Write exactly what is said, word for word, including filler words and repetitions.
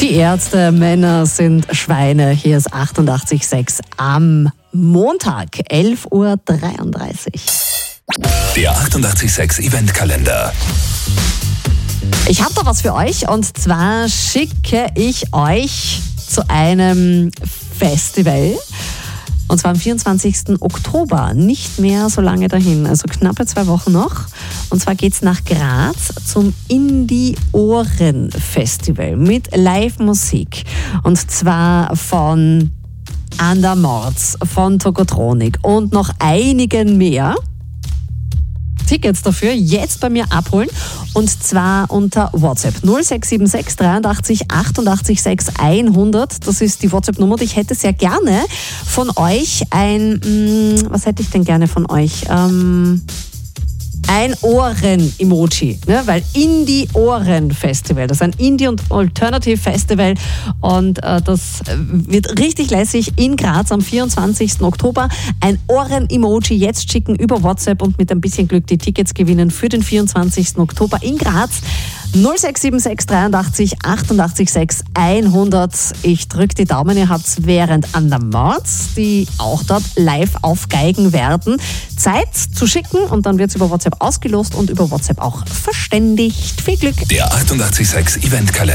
Die Ärzte, Männer sind Schweine. Hier ist achtundachtzig Komma sechs am Montag, elf Uhr dreiunddreißig. Der achtundachtzig Komma sechs Eventkalender. Ich habe da was für euch und zwar schicke ich euch zu einem Festival. Und zwar am vierundzwanzigsten Oktober, nicht mehr so lange dahin, also knappe zwei Wochen noch. Und zwar geht's nach Graz zum Indie-Ohren-Festival mit Live-Musik. Und zwar von Andermords, von Tokotronic und noch einigen mehr. Tickets dafür jetzt bei mir abholen und zwar unter WhatsApp null sechs sieben sechs dreiundachtzig achtundachtzig sechs hundert. Das ist die WhatsApp-Nummer und ich hätte sehr gerne von euch ein, mh, was hätte ich denn gerne von euch? Ähm, ein Ohren-Emoji, ne? Weil Indie-Ohren-Festival, das ist ein Indie- und Alternative-Festival und äh, das wird richtig lässig in Graz am vierundzwanzigsten Oktober. Ein Ohren-Emoji jetzt schicken über WhatsApp und mit ein bisschen Glück die Tickets gewinnen für den vierundzwanzigsten Oktober in Graz. null sechs sieben sechs dreiundachtzig achtundachtzig sechs hundert. Ich drücke die Daumen, ihr habt es während Andermords, die auch dort live aufgeigen werden, Zeit zu schicken und dann wird es über WhatsApp ausgelost und über WhatsApp auch verständigt. Viel Glück! Der achtundachtzig Komma sechs Eventkalender.